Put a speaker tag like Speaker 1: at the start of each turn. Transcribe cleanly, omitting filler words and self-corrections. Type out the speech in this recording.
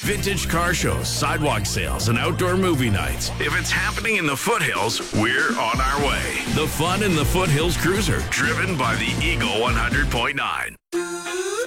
Speaker 1: Vintage car shows, sidewalk sales, and outdoor movie nights. If it's happening in the foothills, we're on our way. The fun in the Foothills Cruiser, driven by the Eagle 100.9.